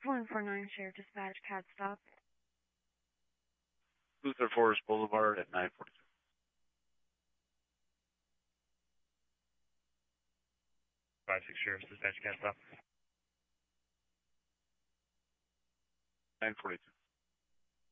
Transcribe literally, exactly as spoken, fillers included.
one four nine Sheriff Dispatch, CAD stop. Luther Forest Boulevard at nine forty-two. five six Sheriff Dispatch, CAD stop. nine forty-two.